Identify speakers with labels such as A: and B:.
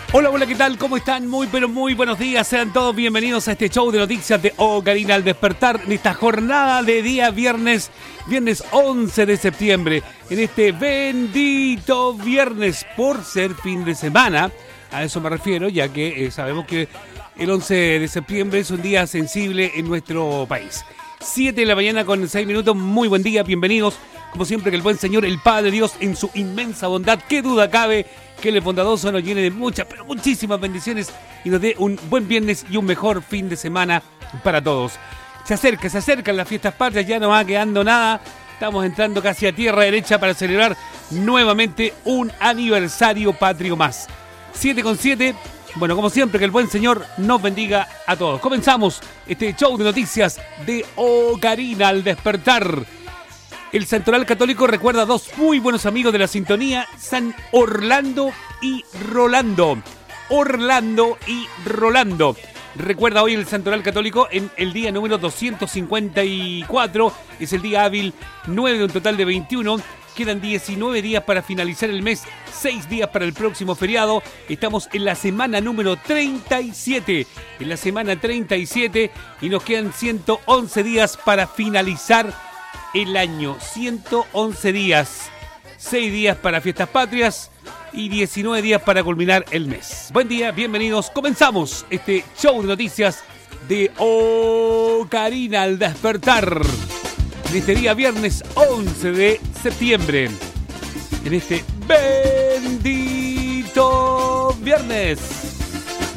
A: Hola, hola, ¿qué tal? ¿Cómo están? Muy, pero muy buenos días. Sean todos bienvenidos a este show de noticias de Ocarina al despertar en esta jornada de día viernes 11 de septiembre. En este bendito viernes por ser fin de semana. A eso me refiero, ya que sabemos que el 11 de septiembre es un día sensible en nuestro país. 7 de la mañana con 6 minutos. Muy buen día, bienvenidos. Como siempre, que el buen Señor, el Padre Dios, en su inmensa bondad, qué duda cabe, que el bondadoso nos llene de muchas, pero muchísimas bendiciones y nos dé un buen viernes y un mejor fin de semana para todos. Se acercan las fiestas patrias, ya no va quedando nada. Estamos entrando casi a tierra derecha para celebrar nuevamente un aniversario patrio más. 7:07. Bueno, como siempre, que el buen Señor nos bendiga a todos. Comenzamos este show de noticias de Ocarina al despertar. El Santoral Católico recuerda a dos muy buenos amigos de la sintonía, San Orlando y Rolando. Orlando y Rolando. Recuerda hoy el Santoral Católico en el día número 254. Es el día hábil 9 de un total de 21. Quedan 19 días para finalizar el mes, 6 días para el próximo feriado. Estamos en la semana número 37. En la semana 37 y nos quedan 111 días para finalizar el año. 111 días. 6 días para fiestas patrias y 19 días para culminar el mes. Buen día, bienvenidos. Comenzamos este show de noticias de Ocarina al despertar. En este día viernes 11 de septiembre. En este bendito viernes.